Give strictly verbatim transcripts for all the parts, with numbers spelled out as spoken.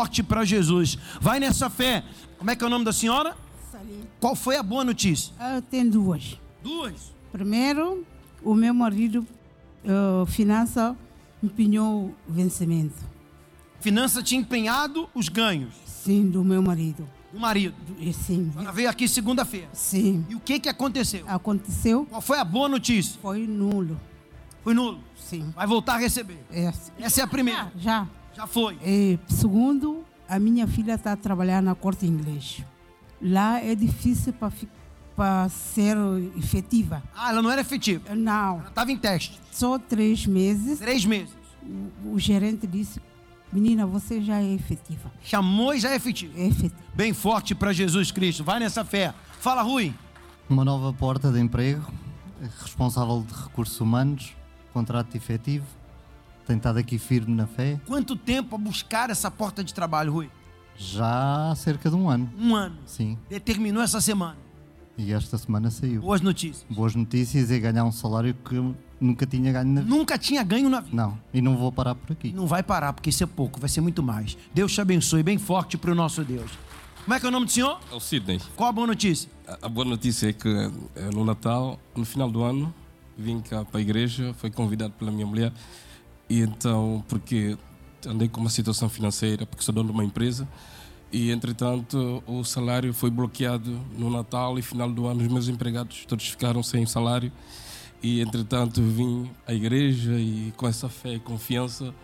forte para Jesus. Vai nessa fé. Como é que é o nome da senhora? Salim. Qual foi a boa notícia? Eu tenho duas. Duas. Primeiro, o meu marido, uh, finança, empenhou o vencimento. Finança tinha empenhado os ganhos. Sim, do meu marido. Do marido. E sim. Ela veio aqui segunda-feira. Sim. E o que que aconteceu? Aconteceu. Qual foi a boa notícia? Foi nulo. Foi nulo. Sim. Vai voltar a receber. Essa, Essa é a primeira. Já. Já foi. E, segundo, a minha filha está a trabalhar na corte inglês. Lá é difícil para ser efetiva. Ah, ela não era efetiva. Não. Ela estava em teste. Só três meses. Três meses. O, o gerente disse, menina, você já é efetiva. Chamou e já é efetiva. É efetiva. Bem forte para Jesus Cristo. Vai nessa fé. Fala, Rui. Uma nova porta de emprego, responsável de recursos humanos, contrato efetivo. Tenho estado aqui firme na fé. Quanto tempo a buscar essa porta de trabalho, Rui? Já há cerca de um ano. Um ano. Sim. Determinou essa semana. E esta semana saiu. Boas notícias. Boas notícias e ganhar um salário que eu nunca tinha ganho na vida. Nunca tinha ganho na vida. Não, e não vou parar por aqui. Não vai parar, porque isso é pouco, vai ser muito mais. Deus te abençoe, bem forte para o nosso Deus. Como é que é o nome do senhor? É o Sidney. Qual a boa notícia? A, a boa notícia é que é, no Natal, no final do ano, vim cá para a igreja, fui convidado pela minha mulher. E então, porque andei com uma situação financeira, porque sou dono de uma empresa, e entretanto o salário foi bloqueado no Natal e final do ano os meus empregados todos ficaram sem salário. E entretanto vim à igreja e com essa fé e confiança,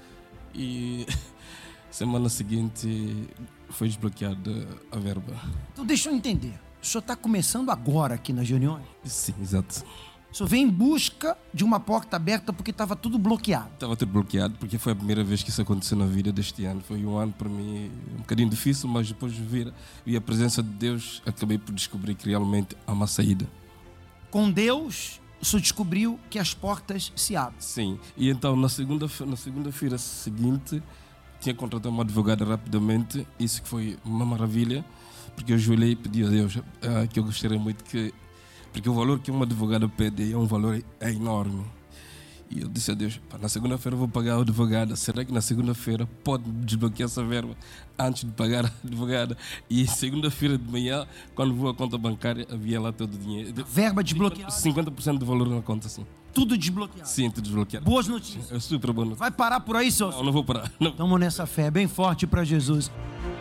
e semana seguinte foi desbloqueada a verba. Então deixa eu entender. O senhor está começando agora aqui nas reuniões? Sim, exato. O senhor vem em busca de uma porta aberta porque estava tudo bloqueado. Estava tudo bloqueado porque foi a primeira vez que isso aconteceu na vida deste ano. Foi um ano para mim um bocadinho difícil, mas depois de vir e a presença de Deus, acabei por descobrir que realmente há uma saída. Com Deus, o senhor descobriu que as portas se abrem. Sim, e então na segunda, na segunda-feira seguinte tinha contratado uma advogada rapidamente, isso que foi uma maravilha, porque eu ajoelhei e pedi a Deus ah, que eu gostaria muito que... Porque o valor que uma advogada pede é um valor é enorme. E eu disse a Deus, na segunda-feira eu vou pagar a advogada. Será que na segunda-feira pode desbloquear essa verba antes de pagar a advogada? E segunda-feira de manhã, quando vou à conta bancária, havia lá todo o dinheiro. Verba desbloqueada? cinquenta por cento do valor na conta, sim. Tudo desbloqueado? Sim, tudo desbloqueado. Boas notícias. É super boa notícia. Vai parar por aí, senhor? Não, não vou parar. Não. Estamos nessa fé bem forte para Jesus.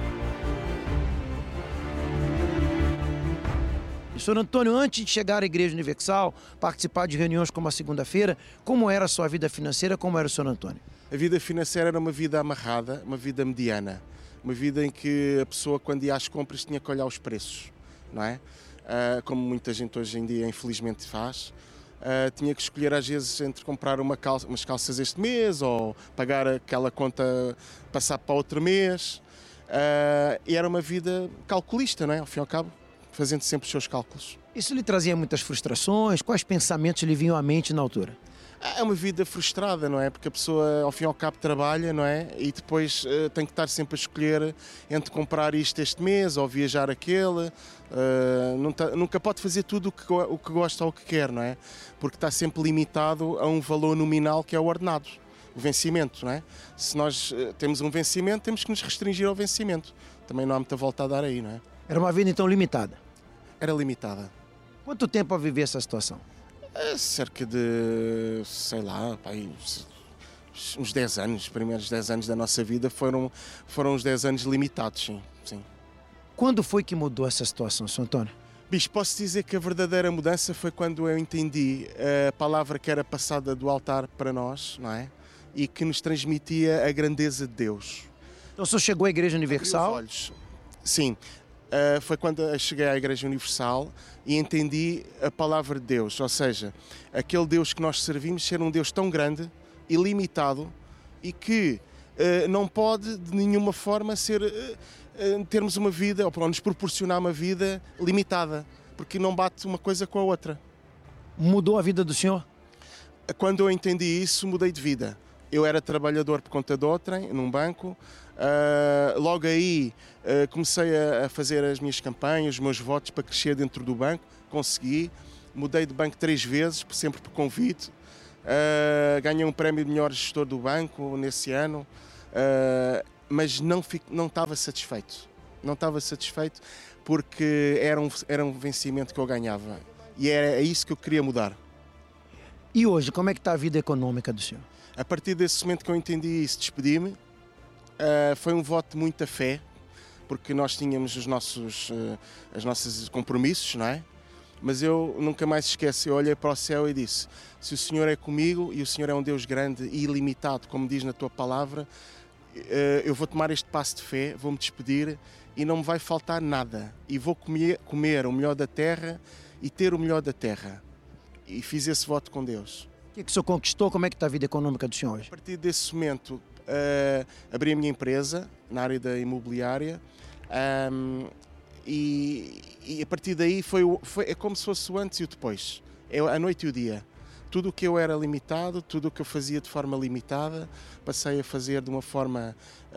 Senhor Antônio, antes de chegar à Igreja Universal, participar de reuniões como a segunda-feira, como era a sua vida financeira, como era o senhor Antônio? A vida financeira era uma vida amarrada, uma vida mediana, uma vida em que a pessoa, quando ia às compras, tinha que olhar os preços, não é? Uh, como muita gente hoje em dia, infelizmente, faz. Uh, tinha que escolher às vezes entre comprar uma calça, umas calças este mês ou pagar aquela conta, passar para outro mês. Uh, e era uma vida calculista, não é? Ao fim e ao cabo, fazendo sempre os seus cálculos. Isso lhe trazia muitas frustrações? Quais pensamentos lhe vinham à mente na altura? É uma vida frustrada, não é? Porque a pessoa, ao fim e ao cabo, trabalha, não é? E depois uh, tem que estar sempre a escolher entre comprar isto este mês ou viajar aquele. Uh, nunca, nunca pode fazer tudo o que, o que gosta ou o que quer, não é? Porque está sempre limitado a um valor nominal que é o ordenado, o vencimento, não é? Se nós uh, temos um vencimento, temos que nos restringir ao vencimento. Também não há muita volta a dar aí, não é? Era uma vida, então, limitada? Era limitada. Quanto tempo a viver essa situação? É cerca de, sei lá, pai, uns dez anos, os primeiros dez anos da nossa vida foram, foram uns dez anos limitados, sim, sim. Quando foi que mudou essa situação, senhor Antônio? Bicho, posso dizer que a verdadeira mudança foi quando eu entendi a palavra que era passada do altar para nós, não é? E que nos transmitia a grandeza de Deus. Então o senhor chegou à Igreja Universal? Abriu os olhos. Sim. Uh, foi quando eu cheguei à Igreja Universal e entendi a palavra de Deus, ou seja, aquele Deus que nós servimos ser um Deus tão grande, ilimitado, e que uh, não pode de nenhuma forma ser, uh, uh, termos uma vida, ou nos proporcionar uma vida limitada, porque não bate uma coisa com a outra. Mudou a vida do senhor? Quando eu entendi isso, mudei de vida. Eu era trabalhador por conta de outrem, num banco. Uh, logo aí uh, comecei a, a fazer as minhas campanhas, os meus votos para crescer dentro do banco. Consegui. Mudei de banco três vezes, sempre por convite. Uh, ganhei um prémio de melhor gestor do banco nesse ano. Uh, mas não, fico, não estava satisfeito. Não estava satisfeito porque era um, era um vencimento que eu ganhava. E era isso que eu queria mudar. E hoje, como é que está a vida econômica do senhor? A partir desse momento que eu entendi isso, despedi-me. Uh, foi um voto de muita fé, porque nós tínhamos os nossos, uh, os nossos compromissos, não é? Mas eu nunca mais esqueço, eu olhei para o céu e disse, se o Senhor é comigo e o Senhor é um Deus grande e ilimitado, como diz na tua palavra, uh, eu vou tomar este passo de fé, vou-me despedir e não me vai faltar nada. E vou comer, comer o melhor da terra e ter o melhor da terra. E fiz esse voto com Deus. O que, é que o senhor conquistou? Como é que está a vida econômica do senhor hoje? A partir desse momento, uh, abri a minha empresa na área da imobiliária um, e, e a partir daí foi, foi, é como se fosse o antes e o depois. É a noite e o dia. Tudo o que eu era limitado, tudo o que eu fazia de forma limitada, passei a fazer de uma forma...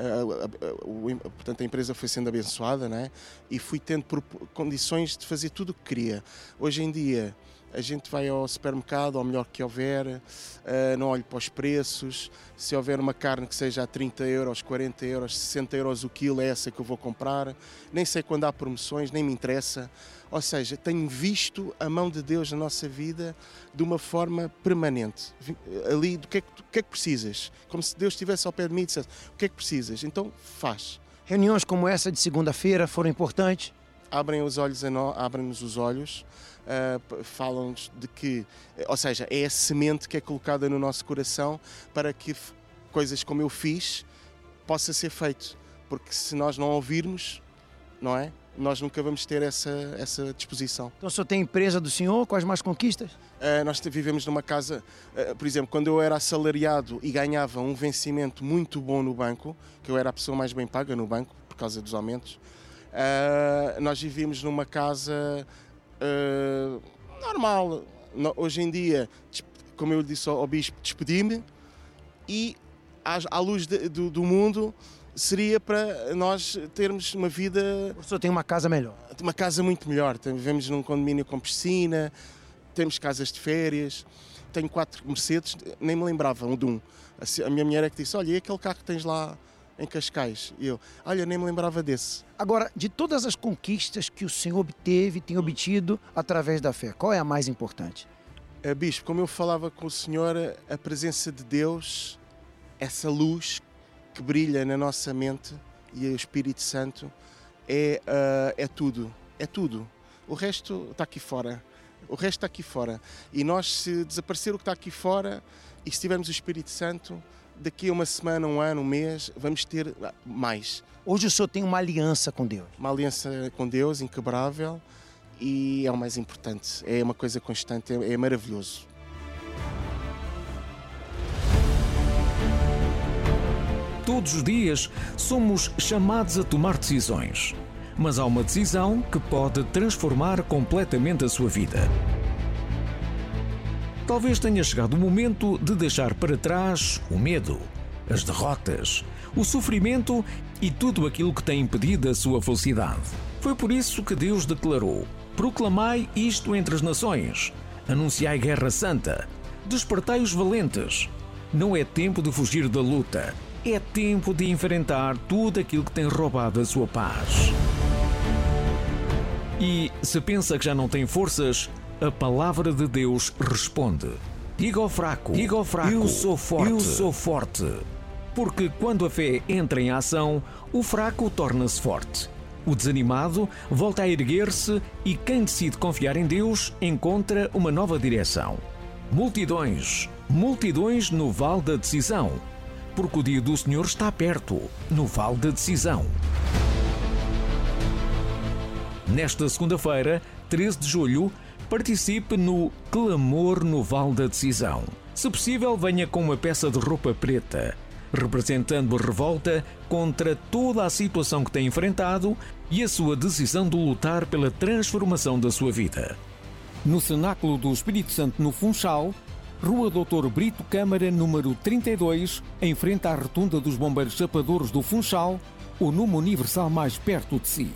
Uh, uh, uh, uh, portanto, a empresa foi sendo abençoada, né? E fui tendo condições de fazer tudo o que queria. Hoje em dia... A gente vai ao supermercado, ao melhor que houver, uh, não olho para os preços. Se houver uma carne que seja a trinta euros, quarenta euros, sessenta euros o quilo, é essa que eu vou comprar. Nem sei quando há promoções, nem me interessa. Ou seja, tenho visto a mão de Deus na nossa vida de uma forma permanente. Ali, do que é que, do que, é que precisas? Como se Deus estivesse ao pé de mim e dissesse, o que é que precisas? Então, faz. Reuniões como essa de segunda-feira foram importantes? Abrem os olhos a nós, abrem-nos os olhos. Uh, falam-nos de que, ou seja, é a semente que é colocada no nosso coração para que f- coisas como eu fiz possa ser feito, porque se nós não ouvirmos, não é? Nós nunca vamos ter essa, essa disposição. Então o senhor tem a empresa do senhor, quais mais conquistas? Uh, nós vivemos numa casa, uh, por exemplo, quando eu era assalariado e ganhava um vencimento muito bom no banco, que eu era a pessoa mais bem paga no banco por causa dos aumentos, uh, nós vivíamos numa casa Uh, normal. No, hoje em dia, como eu disse ao, ao bispo, despedi-me e à, à luz de, do, do mundo seria para nós termos uma vida... O senhor tem uma casa melhor? Uma casa muito melhor. Vivemos num condomínio com piscina, temos casas de férias, tenho quatro Mercedes, nem me lembrava um de um. A, a minha mulher é que disse, olha, e aquele carro que tens lá em Cascais? E eu, olha, nem me lembrava desse. Agora, de todas as conquistas que o senhor obteve, tem obtido através da fé, qual é a mais importante? Uh, bispo, como eu falava com o senhor, a presença de Deus, essa luz que brilha na nossa mente e o Espírito Santo é, uh, é tudo, é tudo. O resto está aqui fora, o resto está aqui fora. E nós, se desaparecer o que está aqui fora e se tivermos o Espírito Santo, daqui a uma semana, um ano, um mês, vamos ter mais. Hoje o senhor tem uma aliança com Deus? Uma aliança com Deus inquebrável e é o mais importante. É uma coisa constante, é, é maravilhoso. Todos os dias somos chamados a tomar decisões, mas há uma decisão que pode transformar completamente a sua vida. Talvez tenha chegado o momento de deixar para trás o medo, as derrotas, o sofrimento e tudo aquilo que tem impedido a sua felicidade. Foi por isso que Deus declarou: proclamai isto entre as nações, anunciai guerra santa, despertai os valentes. Não é tempo de fugir da luta, é tempo de enfrentar tudo aquilo que tem roubado a sua paz. E se pensa que já não tem forças, a palavra de Deus responde: diga ao fraco, diga ao fraco, eu sou forte, eu sou forte. Porque quando a fé entra em ação, o fraco torna-se forte. O desanimado volta a erguer-se e quem decide confiar em Deus encontra uma nova direção. Multidões, multidões no vale da decisão, porque o dia do Senhor está perto, no vale da decisão. Nesta segunda-feira, treze de julho, participe no Clamor no Vale da Decisão. Se possível, venha com uma peça de roupa preta, representando a revolta contra toda a situação que tem enfrentado e a sua decisão de lutar pela transformação da sua vida. No Cenáculo do Espírito Santo, no Funchal, Rua doutor Brito Câmara, número trinta e dois, em frente à rotunda dos Bombeiros Chapadores do Funchal, o número universal mais perto de si.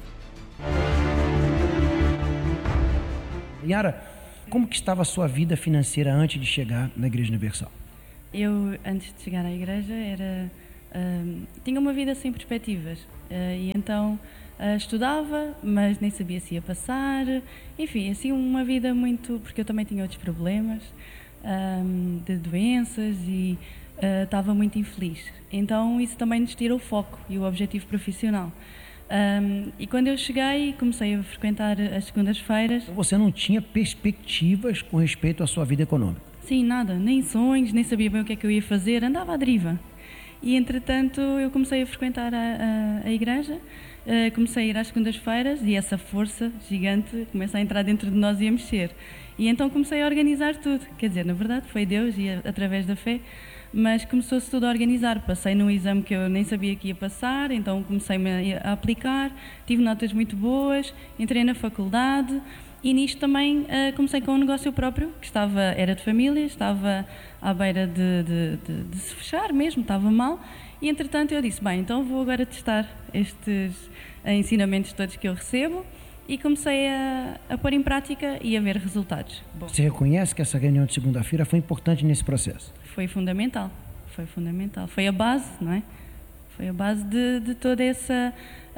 Yara, como que estava a sua vida financeira antes de chegar na Igreja Universal? Eu, antes de chegar à igreja, era Uh, tinha uma vida sem perspectivas uh, e então uh, estudava, mas nem sabia se ia passar. Enfim, assim uma vida muito... Porque eu também tinha outros problemas um, de doenças e uh, estava muito infeliz. Então isso também nos tira o foco e o objetivo profissional. Um, e quando eu cheguei, comecei a frequentar as segundas-feiras. Então você não tinha perspectivas com respeito à sua vida econômica? Sim, nada, nem sonhos, nem sabia bem o que é que eu ia fazer, andava à deriva. E entretanto eu comecei a frequentar a, a, a igreja, uh, comecei a ir às segundas-feiras e essa força gigante começa a entrar dentro de nós e a mexer. E então comecei a organizar tudo, quer dizer, na verdade foi Deus e a, através da fé, mas começou-se tudo a organizar. Passei num exame que eu nem sabia que ia passar, então comecei-me a aplicar, tive notas muito boas, entrei na faculdade e nisto também uh, comecei com um negócio próprio, que estava, era de família, estava à beira de, de, de, de se fechar mesmo, estava mal, e entretanto eu disse, bem, então vou agora testar estes uh, ensinamentos todos que eu recebo, e comecei a, a pôr em prática e a ver resultados. Bom, você reconhece que essa reunião de segunda-feira foi importante nesse processo? Foi fundamental, foi fundamental, foi a base, não é? Foi a base de, de toda essa...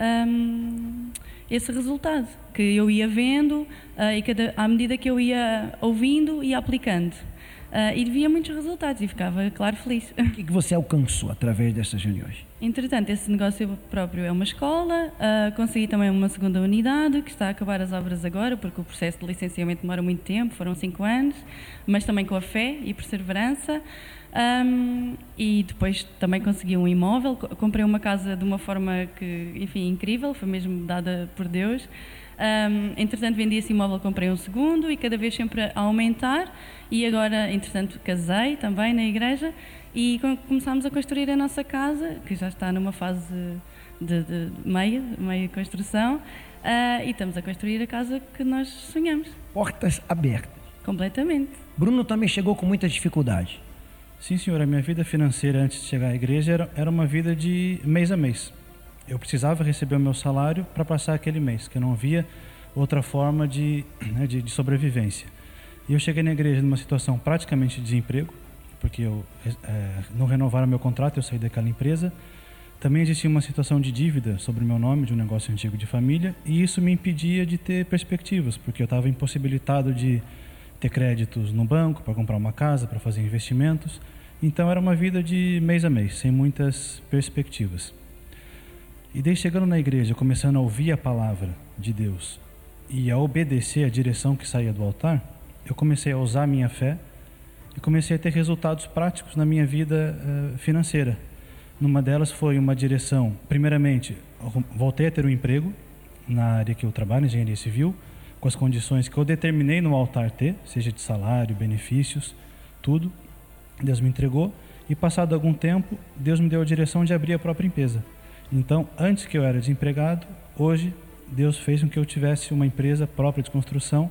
Um, esse resultado que eu ia vendo uh, e cada, à medida que eu ia ouvindo e aplicando uh, e via muitos resultados e ficava, claro, feliz. O que, que você alcançou através dessas reuniões? Entretanto, esse negócio próprio é uma escola, uh, consegui também uma segunda unidade que está a acabar as obras agora porque o processo de licenciamento demora muito tempo, foram cinco anos, mas também com a fé e perseverança. Um, e depois também consegui um imóvel, comprei uma casa de uma forma que, enfim, incrível, foi mesmo dada por Deus. Um, entretanto vendi esse imóvel, comprei um segundo e cada vez sempre a aumentar e agora, entretanto, casei também na igreja e começámos a construir a nossa casa, que já está numa fase de, de, de meia, meia construção, uh, e estamos a construir a casa que nós sonhamos. Portas abertas. Completamente. Bruno também chegou com muita dificuldade. Sim, senhor. A minha vida financeira antes de chegar à igreja era, era uma vida de mês a mês. Eu precisava receber o meu salário para passar aquele mês, que eu não via outra forma de, né, de, de sobrevivência. E eu cheguei na igreja numa situação praticamente de desemprego, porque eu é, não renovaram meu contrato, eu saí daquela empresa. Também existia uma situação de dívida sobre o meu nome, de um negócio antigo de família, e isso me impedia de ter perspectivas, porque eu estava impossibilitado de ter créditos no banco para comprar uma casa, para fazer investimentos. Então era uma vida de mês a mês, sem muitas perspectivas. E daí chegando na igreja, começando a ouvir a palavra de Deus e a obedecer a direção que saía do altar, eu comecei a usar a minha fé e comecei a ter resultados práticos na minha vida uh, financeira. Numa delas foi uma direção, primeiramente, voltei a ter um emprego na área que eu trabalho, engenharia civil, com as condições que eu determinei no altar ter, seja de salário, benefícios, tudo. Deus me entregou e passado algum tempo, Deus me deu a direção de abrir a própria empresa. Então, antes que eu era desempregado, hoje Deus fez com que eu tivesse uma empresa própria de construção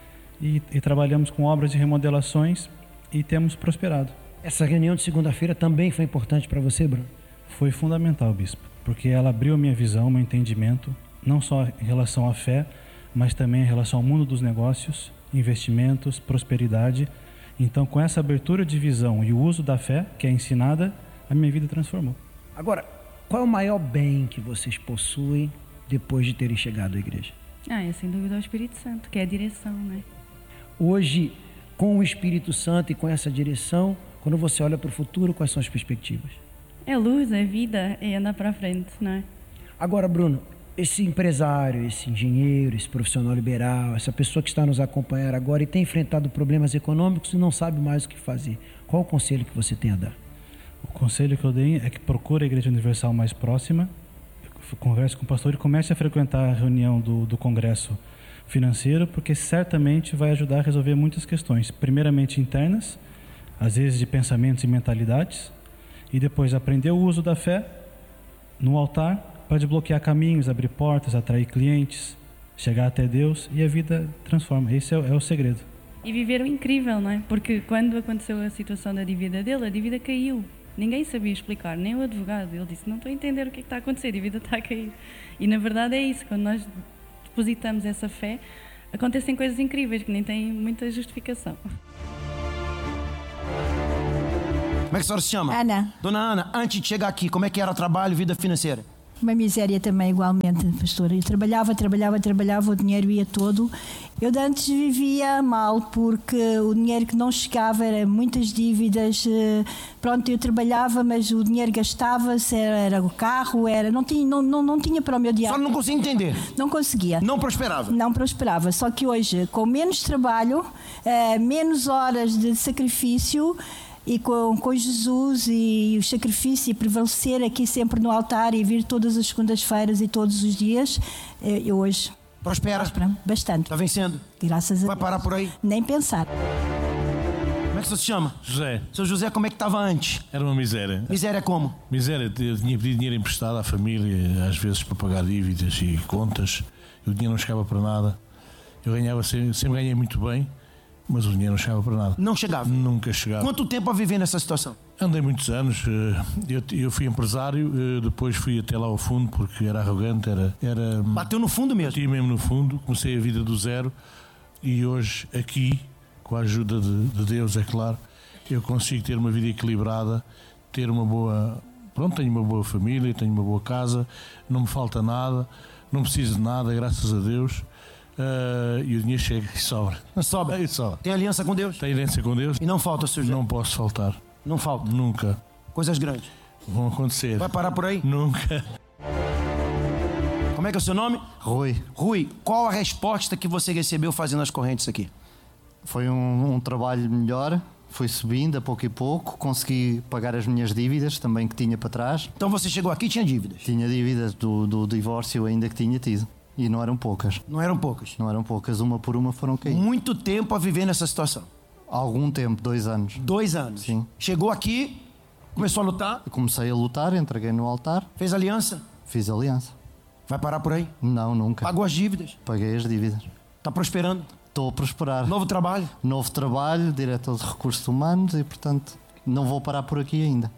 e, e trabalhamos com obras de remodelações e temos prosperado. Essa reunião de segunda-feira também foi importante para você, Bruno? Foi fundamental, bispo, porque ela abriu a minha visão, meu entendimento, não só em relação à fé, mas também em relação ao mundo dos negócios, investimentos, prosperidade. Então, com essa abertura de visão e o uso da fé, que é ensinada, a minha vida transformou. Agora, qual é o maior bem que vocês possuem depois de terem chegado à igreja? Ah, é sem dúvida o Espírito Santo, que é a direção, né? Hoje, com o Espírito Santo e com essa direção, quando você olha para o futuro, quais são as perspectivas? É luz, é vida, é andar para frente, não é? Agora, Bruno, esse empresário, esse engenheiro, esse profissional liberal, essa pessoa que está nos acompanhando agora e tem enfrentado problemas econômicos e não sabe mais o que fazer, qual o conselho que você tem a dar? O conselho que eu dei é que procure a Igreja Universal mais próxima, converse com o pastor e comece a frequentar a reunião do, do Congresso Financeiro, porque certamente vai ajudar a resolver muitas questões, primeiramente internas, às vezes de pensamentos e mentalidades, e depois aprender o uso da fé no altar para desbloquear caminhos, abrir portas, atrair clientes, chegar até Deus e a vida transforma. Esse é, é o segredo. E viver o incrível, não é? Porque quando aconteceu a situação da dívida dele, a dívida caiu. Ninguém sabia explicar, nem o advogado. Ele disse, não estou a entender o que, é que está a acontecer, a dívida está a cair. E na verdade é isso, quando nós depositamos essa fé, acontecem coisas incríveis que nem têm muita justificação. Como é que a senhora se chama? Ana. Dona Ana, antes de chegar aqui, como é que era o trabalho e vida financeira? Uma miséria também, igualmente, pastor. Eu trabalhava, trabalhava, trabalhava, o dinheiro ia todo. Eu de antes vivia mal, porque o dinheiro que não chegava era muitas dívidas. Pronto, eu trabalhava, mas o dinheiro gastava-se, era, era o carro, era, não, tinha, não, não, não tinha para o meu dia. Só não conseguia entender? Não conseguia. Não prosperava? Não prosperava. Só que hoje, com menos trabalho, eh, menos horas de sacrifício, e com, com Jesus e o sacrifício e prevalecer aqui sempre no altar e vir todas as segundas-feiras e todos os dias, eu hoje... Prospera? Prospera bastante. Está vencendo? Graças a Deus. Vai parar por aí? Nem pensar. Como é que você se chama? José. Seu José, como é que estava antes? Era uma miséria. Miséria como? Miséria, eu tinha pedido dinheiro emprestado à família, às vezes para pagar dívidas e contas, e o dinheiro não chegava para nada. Eu ganhava, sempre, sempre ganhei muito bem, mas o dinheiro não chegava para nada. Não chegava? Nunca chegava. Quanto tempo a viver nessa situação? Andei muitos anos. Eu, eu fui empresário, depois fui até lá ao fundo porque era arrogante, era... era Bateu no fundo mesmo? Bati mesmo no fundo, comecei a vida do zero e hoje aqui, com a ajuda de, de Deus, é claro, eu consigo ter uma vida equilibrada, ter uma boa... Pronto, tenho uma boa família, tenho uma boa casa, não me falta nada, não preciso de nada, graças a Deus. Uh, e o dinheiro chega e sobra. Sobra? E sobra. Tem aliança com Deus? Tem aliança com Deus. E não falta, senhor? Não posso faltar. Não falta? Nunca. Coisas grandes? Vão acontecer. Vai parar por aí? Nunca. Como é que é o seu nome? Rui. Rui, qual a resposta que você recebeu fazendo as correntes aqui? Foi um, um trabalho melhor, foi subindo a pouco e pouco, consegui pagar as minhas dívidas também que tinha para trás. Então você chegou aqui e tinha dívidas? Tinha dívidas do, do divórcio ainda que tinha tido. E não eram poucas. Não eram poucas? Não eram poucas, uma por uma foram caindo. Muito tempo a viver nessa situação? Algum tempo, dois anos. Dois anos? Sim. Chegou aqui, começou a lutar? Eu comecei a lutar, entreguei no altar. Fez aliança? Fiz aliança. Vai parar por aí? Não, nunca. Pagou as dívidas? Paguei as dívidas. Está prosperando? Estou a prosperar. Novo trabalho? Novo trabalho, diretor de recursos humanos e, portanto, não vou parar por aqui ainda.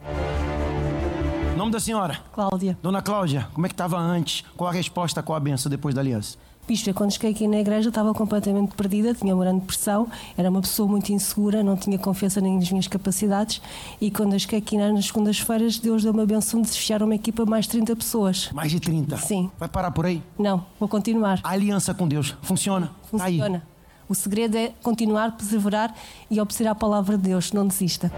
Nome da senhora? Cláudia. Dona Cláudia, como é que estava antes? Qual a resposta, qual a benção depois da aliança? Bispo, quando cheguei aqui na igreja estava completamente perdida, tinha uma grande depressão, era uma pessoa muito insegura, não tinha confiança nem nas minhas capacidades e quando eu cheguei aqui nas segundas-feiras, Deus deu uma benção de se fechar uma equipa de mais de trinta pessoas. Mais de trinta? Sim. Vai parar por aí? Não, vou continuar. A aliança com Deus funciona? Funciona. Aí. O segredo é continuar, perseverar e obedecer à palavra de Deus, não desista.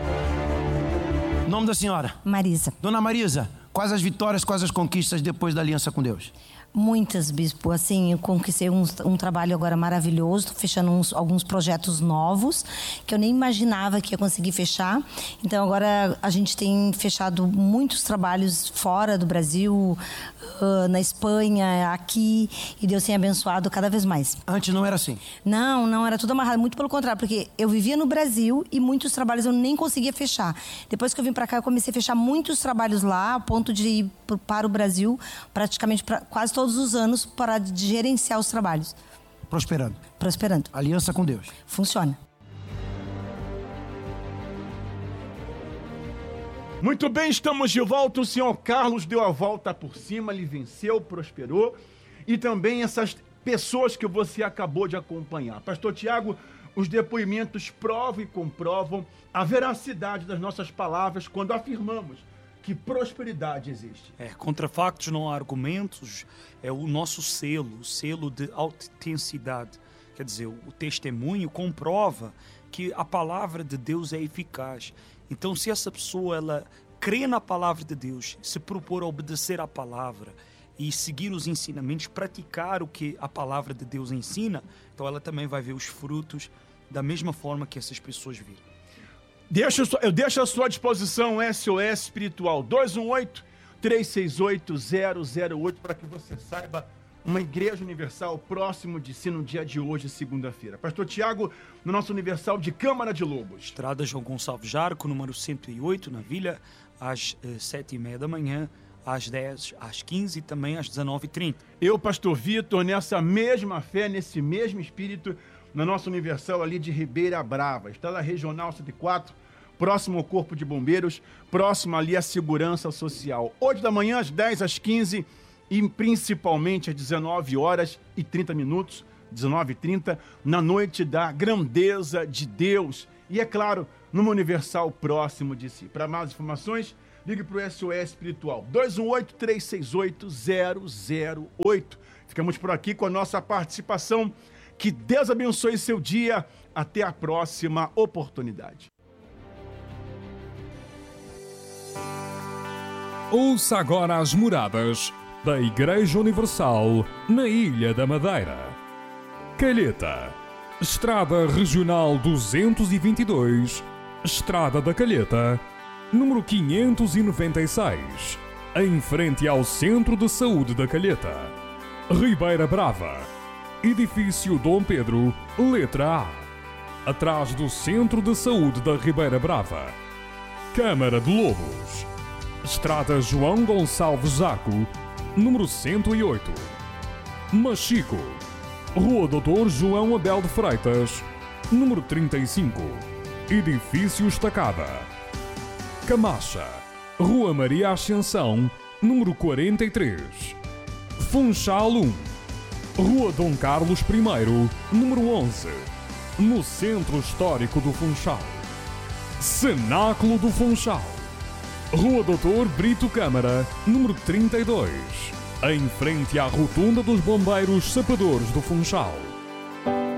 Nome da senhora? Marisa. Dona Marisa, quais as vitórias, quais as conquistas depois da aliança com Deus? Muitas, bispo. Assim, eu conquistei um, um trabalho agora maravilhoso. Estou fechando uns, alguns projetos novos que eu nem imaginava que ia conseguir fechar. Então, agora a gente tem fechado muitos trabalhos fora do Brasil, uh, na Espanha, aqui. E Deus tem abençoado cada vez mais. Antes não era assim? Não, não. Era tudo amarrado. Muito pelo contrário, porque eu vivia no Brasil e muitos trabalhos eu nem conseguia fechar. Depois que eu vim para cá, eu comecei a fechar muitos trabalhos lá, a ponto de ir para o Brasil praticamente pra, quase todos os anos para de gerenciar os trabalhos. Prosperando. Prosperando. Aliança com Deus. Funciona. Muito bem, estamos de volta. O senhor Carlos deu a volta por cima, ele venceu, prosperou. E também essas pessoas que você acabou de acompanhar. Pastor Tiago, os depoimentos provam e comprovam a veracidade das nossas palavras quando afirmamos que prosperidade existe. É, contra factos não há argumentos, é o nosso selo, o selo de autenticidade. Quer dizer, o testemunho comprova que a palavra de Deus é eficaz. Então, se essa pessoa ela crê na palavra de Deus, se propor a obedecer à palavra e seguir os ensinamentos, praticar o que a palavra de Deus ensina, então ela também vai ver os frutos da mesma forma que essas pessoas viram. Deixo, eu deixo à sua disposição S O S Espiritual dois um oito, três seis oito, zero zero oito para que você saiba uma igreja universal próximo de si no dia de hoje, segunda-feira. Pastor Tiago, no nosso universal de Câmara de Lobos. Estrada João Gonçalves Jarco, número cento e oito, na Vila, às eh, sete e meia da manhã, às dez, às quinze e também às dezenove e trinta. Eu, Pastor Vitor, nessa mesma fé, nesse mesmo espírito, na nossa universal ali de Ribeira Brava, Estrada Regional cento e quatro, próximo ao Corpo de Bombeiros, próximo ali à Segurança Social. Hoje da manhã, às dez, às quinze e principalmente às dezenove horas e trinta minutos, dezenove e trinta, na noite da grandeza de Deus. E é claro, numa Universal próximo de si. Para mais informações, ligue para o S O S Espiritual, dois um oito, três seis oito, zero zero oito. Ficamos por aqui com a nossa participação. Que Deus abençoe seu dia. Até a próxima oportunidade. Ouça agora as moradas da Igreja Universal na Ilha da Madeira. Calheta, Estrada Regional duzentos e vinte e dois, Estrada da Calheta, número quinhentos e noventa e seis, em frente ao Centro de Saúde da Calheta. Ribeira Brava, Edifício Dom Pedro, letra A, atrás do Centro de Saúde da Ribeira Brava. Câmara de Lobos, Estrada João Gonçalves Zaco, número cento e oito. Machico, Rua doutor João Abel de Freitas, número trinta e cinco, Edifício Estacada. Camacha, Rua Maria Ascensão, número quarenta e três. Funchal um, Rua Dom Carlos I, número onze, no Centro Histórico do Funchal. Cenáculo do Funchal, Rua doutor Brito Câmara, número trinta e dois, em frente à Rotunda dos Bombeiros Sapadores do Funchal.